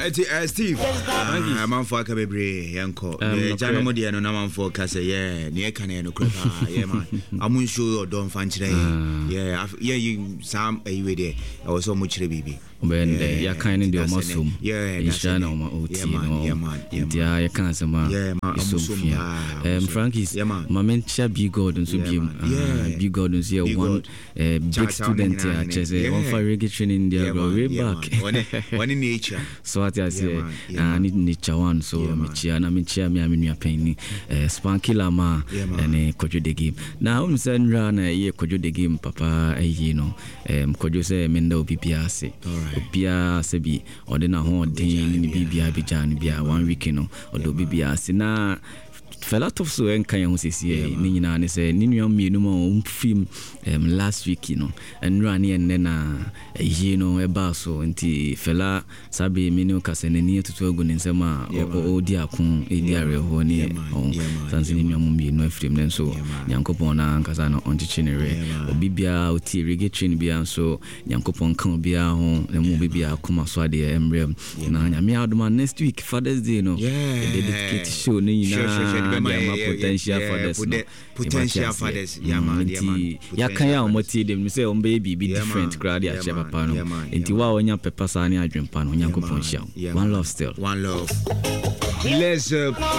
Steve, I'm for Cababre, Yanko. Janamo de no man for Cassa, near Canano Crepa, yeah, man. I'm sure don't find today. Yeah, you some a way there. I was so much baby. When ya kind in the muscle, Ishana or Oti, yeah, you can't say, Frankie's, Mamencha B. Gordon, so B. Gordon's here, one big student here, one for irrigation in the way back. One in nature. So what I say, I need nature one, so Michiana, me penny, Spanky Lama, and Kojo the game. Now, I'm saying, run a year Kojo the game, Papa, you know, Kojo say, Mendo PPRC. Bia sebi odena ho den ni bibia bijan bia 1 week no odo bibia sina fella top so enkan ho sisi ni nyina ne se ni nuam mienu ma film last week no enra ne enne na yi no eba so nti fella sabe menu kase ne ni tutu agu ne nsema odi akon edi are ho ne sanse ni nuam mienu film ne so nyankopon na nkasa no onchichi ne re obibia oti reggae bia so nyankopon kan bia ho ne mu bibia akoma so ade emre na nyame adoma next week Father's Day no dedicate show ne nyina potential fathers ya kan ya omoti dem say on baby be different crowd ya che papa no enti wa onya pepper sa ne adwempa no nyankopon hia one love still one love. Let's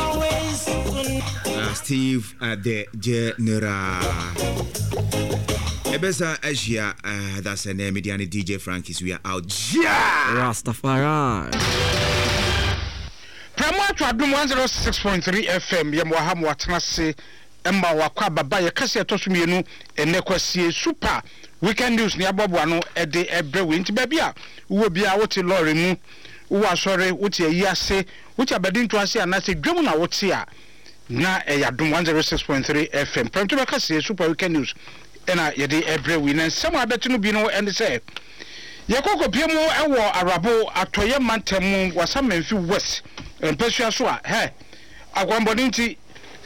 Steve the General Ebesa Asia, that's a name Mediani DJ Frankie's. We are out. Rastafari Promote Adum 106.3 FM Yamwaham Watnase Emma Wakwa Baba Yakasi Tosumienu Enekwasi Super Weekend News ni Abobuano Ede Ebrewe nti babia wo bia wote lorry mu wo asore wote yase wote abedin to ase anase dwemu na wote a na Adum 106.3 FM Promote Yakasi Super Weekend News ena yede Ebrewe na nsemu abetunu bi no ende se Yakoko piemu ewo arabo atoye mantemu wasamemfi west empesua so a agwamboni nti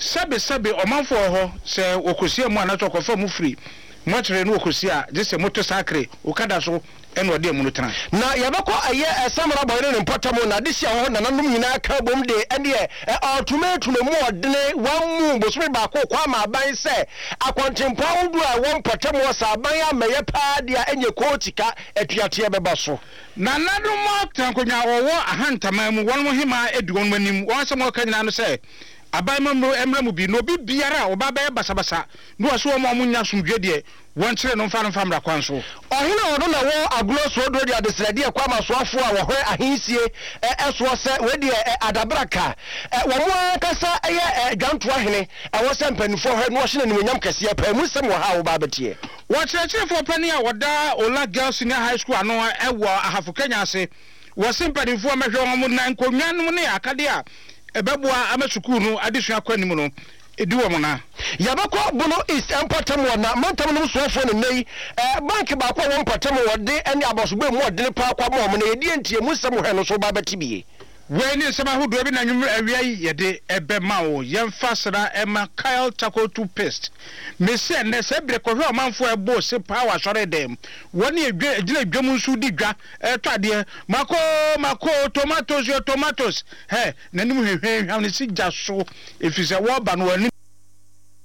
sabe omanfo ho se okosia mu anato kofa mu free motre no okosia je se moto sakre okada so eno de mu no tran na yabako aye samara boyne ne mpotamo na de sia ho na nanom nyina ka bom de ene automatic no mu odene wamu bosome ba ko kwa ma ban se akwantempa odu a won potamo sa ban ameye pa dia enye ko tika atuate beba so na nanom tankonya owo ahantama mu won mo hima edugon manim won se mo kanyina no se abai mamro emra mu bi no bi biara oba ba basabasa no aso mo munya sumdwe de won kire no mfa mra kwanso ohina odo na wo aglo so do de adesrade kwa masoafo a wo hwe ahinsie eso se we de adabraka wo mo kasa eye dwanto ahene wo se mpanifo hwe no hye na nyam kase pa mu sem wo ha wo ba betie wo kire fo pani a woda Ola Girls Senior High School ano ewo ahafo Kenya ase wo se mpanifo mehwe wo na nkonwan no ne akade a ebeboa amasuku no adesua kwanim no ediwo mona yabako bono is empatem wona mantam no so fo ne nei bank ba kwa won patem wode ene abosogbe mu wode pa kwa mo na yedi entie mu sem hwe no so ba betibie we ni sema hudu bi na nwum awia yede ebema wo yemfa sra ema Kyle Charcoal toothpaste me se ne se bre ko hwe omanfo ebo se pa wa sore dem woni edina dwam nsu di dwa twade mako tomatoes nanim hwe ne si jaso efise wo ba no